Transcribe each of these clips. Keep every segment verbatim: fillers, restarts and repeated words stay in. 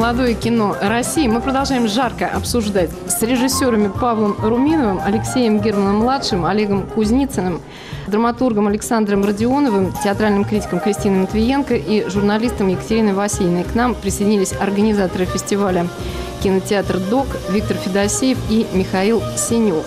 молодое кино России мы продолжаем жарко обсуждать с режиссерами Павлом Руминовым, Алексеем Германом-младшим, Олегом Кузницыным, драматургом Александром Родионовым, театральным критиком Кристиной Матвиенко и журналистом Екатериной Васильевной. К нам присоединились организаторы фестиваля «Кинотеатр ДОК» Виктор Федосеев и Михаил Синев.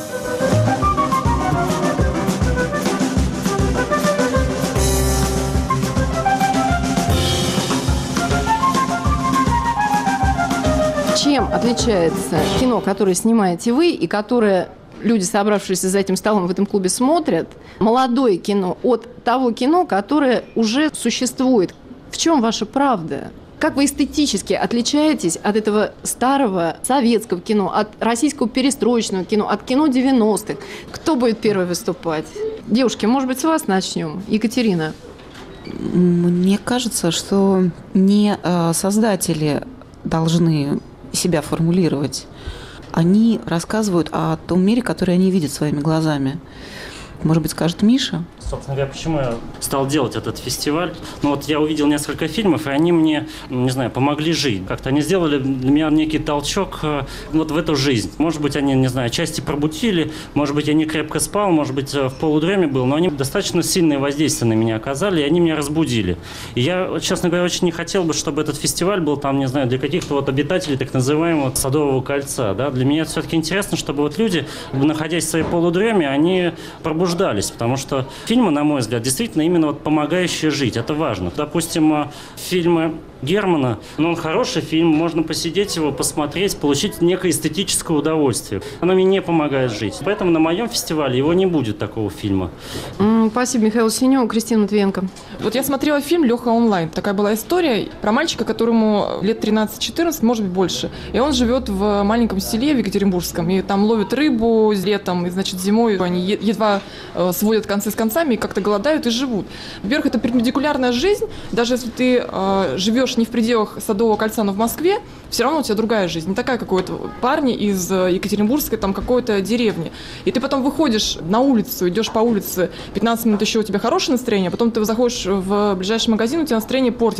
Чем отличается кино, которое снимаете вы и которое люди, собравшиеся за этим столом в этом клубе, смотрят, молодое кино, от того кино, которое уже существует? В чем ваша правда? Как вы эстетически отличаетесь от этого старого советского кино, от российского перестроечного кино, от кино девяностых? Кто будет первый выступать? Девушки, может быть, с вас начнем? Екатерина. Мне кажется, что не создатели должны себя формулировать. Они рассказывают о том мире, который они видят своими глазами. Может быть, скажет Миша? Собственно говоря, почему я стал делать этот фестиваль? Ну вот я увидел несколько фильмов, и они мне, не знаю, помогли жить. Как-то они сделали для меня некий толчок вот в эту жизнь. Может быть, они, не знаю, части пробудили, может быть, я не крепко спал, может быть, в полудреме был, но они достаточно сильное воздействие на меня оказали, и они меня разбудили. И я, честно говоря, очень не хотел бы, чтобы этот фестиваль был там, не знаю, для каких-то вот обитателей так называемого Садового кольца. Да? Для меня это все-таки интересно, чтобы вот люди, находясь в своей полудреме, они пробуждались, потому что фильм, на мой взгляд, действительно именно вот помогающие жить. Это важно. Допустим, фильмы Германа, ну, он хороший фильм, можно посидеть его, посмотреть, получить некое эстетическое удовольствие. Оно мне не помогает жить. Поэтому на моем фестивале его не будет, такого фильма. Спасибо, Михаил Синев. Кристина Матвиенко. Вот я смотрела фильм «Леха онлайн». Такая была история про мальчика, которому лет тринадцать-четырнадцать, может быть, больше. И он живет в маленьком селе в Екатеринбургском. И там ловят рыбу летом, и, значит, зимой они едва сводят концы с концами, и как-то голодают и живут. Во-первых, это перпендикулярная жизнь. Даже если ты э, живешь не в пределах Садового кольца, но в Москве, все равно у тебя другая жизнь. Не такая, как у этого парня из Екатеринбургской, там, какой-то деревни. И ты потом выходишь на улицу, идешь по улице, пятнадцать минут еще у тебя хорошее настроение, а потом ты заходишь в ближайший магазин, у тебя настроение портится.